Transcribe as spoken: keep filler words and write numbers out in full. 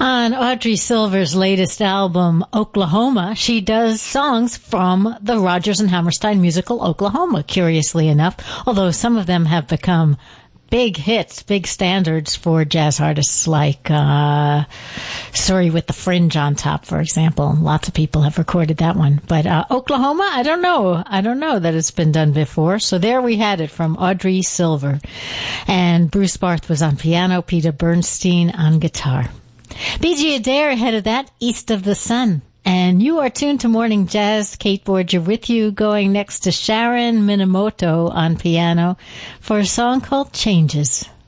On Audrey Silver's latest album, Oklahoma, she does songs from the Rodgers and Hammerstein musical Oklahoma, curiously enough, although some of them have become big hits, big standards for jazz artists like uh Sorry with the Fringe on Top, for example. Lots of people have recorded that one. But uh Oklahoma, I don't know. I don't know that it's been done before. So there we had it from Audrey Silver. And Bruce Barth was on piano, Peter Bernstein on guitar. B G Adair ahead of that, East of the Sun. And you are tuned to Morning Jazz. Kate Borger with you, going next to Sharon Minamoto on piano for a song called Changes.